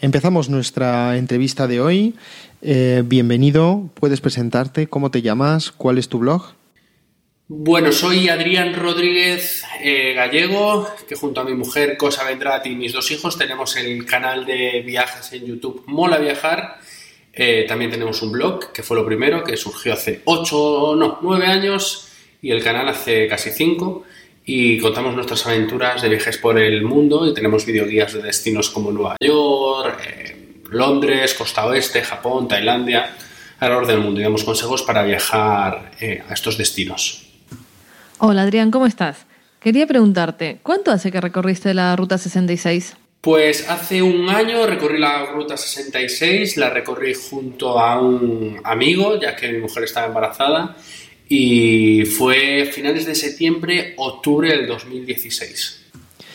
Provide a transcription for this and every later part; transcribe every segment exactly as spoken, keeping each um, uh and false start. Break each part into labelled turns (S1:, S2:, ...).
S1: Empezamos nuestra entrevista de hoy. Eh, bienvenido, puedes presentarte, ¿cómo te llamas? ¿Cuál es tu blog?
S2: Bueno, soy Adrián Rodríguez eh, Gallego, que junto a mi mujer Cosa Vendrat y mis dos hijos tenemos el canal de viajes en YouTube Mola Viajar. Eh, también tenemos un blog, que fue lo primero, que surgió hace ocho, no, nueve años, y el canal hace casi cinco. Y contamos nuestras aventuras de viajes por el mundo y tenemos videoguías de destinos como Nueva York, eh, Londres, Costa Oeste, Japón, Tailandia, alrededor del mundo, y damos consejos para viajar eh, a estos destinos.
S3: Hola Adrián, ¿cómo estás? Quería preguntarte, ¿cuánto hace que recorriste la Ruta sesenta y seis?
S2: Pues hace un año recorrí la Ruta sesenta y seis, la recorrí junto a un amigo, ya que mi mujer estaba embarazada, y fue finales de septiembre, octubre del dos mil dieciséis.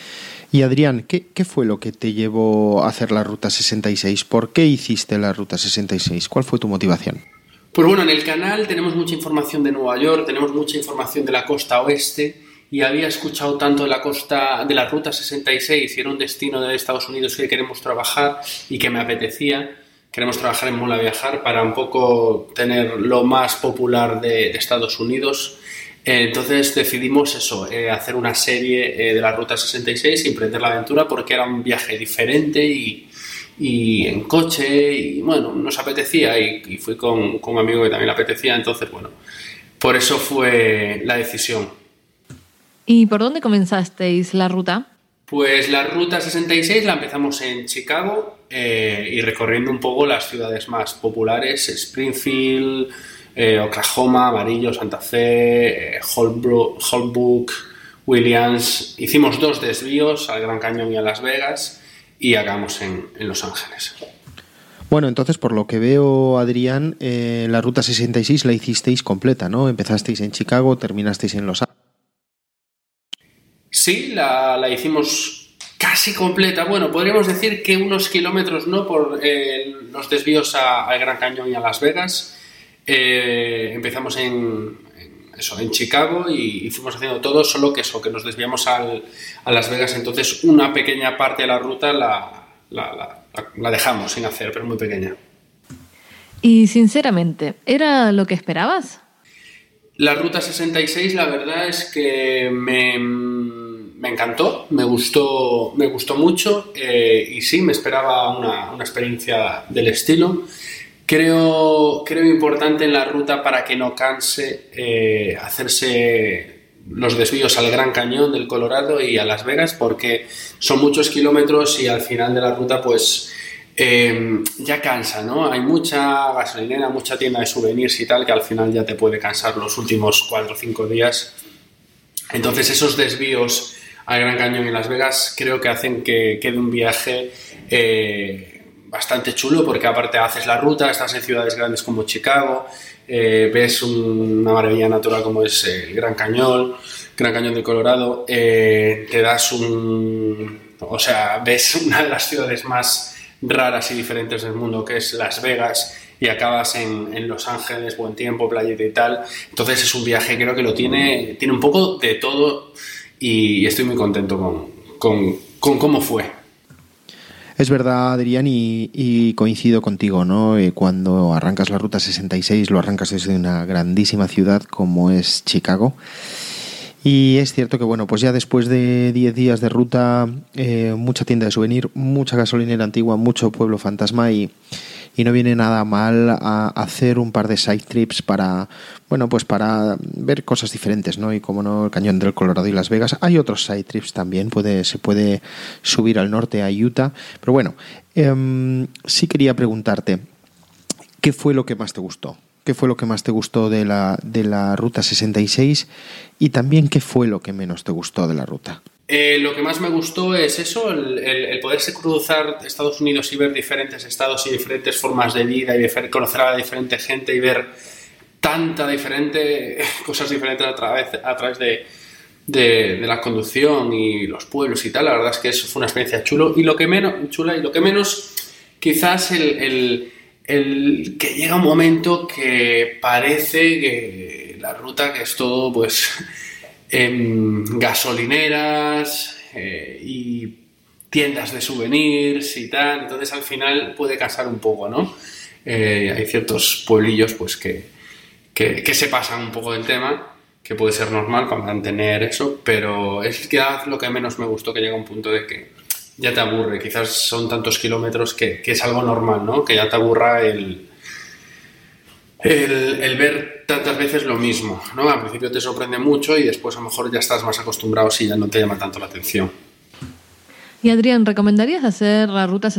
S1: Y Adrián, ¿qué, ¿qué fue lo que te llevó a hacer la Ruta sesenta y seis? ¿Por qué hiciste la Ruta sesenta y seis? ¿Cuál fue tu motivación?
S2: Pues bueno, en el canal tenemos mucha información de Nueva York, tenemos mucha información de la costa oeste, y había escuchado tanto de la costa de la Ruta sesenta y seis, y era un destino de Estados Unidos que queremos trabajar y que me apetecía. Queremos trabajar en Mola Viajar para un poco tener lo más popular de, de Estados Unidos. Eh, entonces decidimos eso, eh, hacer una serie eh, de la Ruta sesenta y seis y emprender la aventura porque era un viaje diferente y, y en coche y bueno, nos apetecía y, y fui con, con un amigo que también le apetecía, entonces bueno, por eso fue la decisión.
S3: ¿Y por dónde comenzasteis la ruta?
S2: Pues la Ruta sesenta y seis la empezamos en Chicago eh, y recorriendo un poco las ciudades más populares, Springfield, eh, Oklahoma, Amarillo, Santa Fe, eh, Holbrook, Holbrook, Williams. Hicimos dos desvíos al Gran Cañón y a Las Vegas y acabamos en, en Los Ángeles.
S1: Bueno, entonces por lo que veo, Adrián, eh, la Ruta sesenta y seis la hicisteis completa, ¿no? Empezasteis en Chicago, terminasteis en Los Ángeles.
S2: Sí, la, la hicimos casi completa. Bueno, podríamos decir que unos kilómetros no por eh, los desvíos a, al Gran Cañón y a Las Vegas. Eh, empezamos en, en, eso, en Chicago y, y fuimos haciendo todo, solo que eso, que nos desviamos al, a Las Vegas. Entonces una pequeña parte de la ruta la, la, la, la dejamos sin hacer, pero muy pequeña.
S3: Y sinceramente, ¿era lo que esperabas?
S2: La Ruta sesenta y seis, la verdad es que me, me encantó, me gustó, me gustó mucho eh, y sí, me esperaba una, una experiencia del estilo. Creo, creo importante en la ruta para que no canse eh, hacerse los desvíos al Gran Cañón del Colorado y a Las Vegas porque son muchos kilómetros y al final de la ruta pues Eh, ya cansa, ¿no? Hay mucha gasolinera, mucha tienda de souvenirs y tal que al final ya te puede cansar los últimos cuatro o cinco días. Entonces esos desvíos al Gran Cañón y Las Vegas creo que hacen que quede un viaje eh, bastante chulo porque aparte haces la ruta, estás en ciudades grandes como Chicago, eh, ves un, una maravilla natural como es el Gran Cañón, Gran Cañón del Colorado, eh, te das un... o sea, ves una de las ciudades más raras y diferentes del mundo que es Las Vegas y acabas en, en Los Ángeles, buen tiempo, playita y tal. Entonces es un viaje, creo que lo tiene tiene un poco de todo y estoy muy contento con, con, con cómo fue.
S1: Es verdad, Adrián, y, y coincido contigo, ¿no? Eh, cuando arrancas la Ruta sesenta y seis lo arrancas desde una grandísima ciudad como es Chicago. Y es cierto que, bueno, pues ya después de diez días de ruta, eh, mucha tienda de souvenir, mucha gasolinera antigua, mucho pueblo fantasma y, y no viene nada mal a hacer un par de side trips para, bueno, pues para ver cosas diferentes, ¿no? Y como no, el Cañón del Colorado y Las Vegas. Hay otros side trips también, puede, se puede subir al norte a Utah. Pero bueno, eh, sí quería preguntarte, ¿qué fue lo que más te gustó? ¿Qué fue lo que más te gustó de la, de la Ruta sesenta y seis? Y también, ¿qué fue lo que menos te gustó de la ruta?
S2: Eh, lo que más me gustó es eso, el, el, el poderse cruzar Estados Unidos y ver diferentes estados y diferentes formas de vida y de conocer a la diferente gente y ver tanta diferente, cosas diferentes a través, a través de, de, de la conducción y los pueblos y tal. La verdad es que eso fue una experiencia chulo y lo que menos, chula y lo que menos quizás el... el El que llega un momento que parece que la ruta que es todo pues en gasolineras eh, y tiendas de souvenirs y tal, entonces al final puede cansar un poco, ¿no? Eh, hay ciertos pueblillos pues que, que, que se pasan un poco del tema, que puede ser normal para mantener eso, pero es quizás lo que menos me gustó, que llega a un punto de que ya te aburre, quizás son tantos kilómetros que, que es algo normal, ¿no? Que ya te aburra el, el, el ver tantas veces lo mismo, ¿no? Al principio te sorprende mucho y después a lo mejor ya estás más acostumbrado si ya no te llama tanto la atención.
S3: Y Adrián, ¿recomendarías hacer la ruta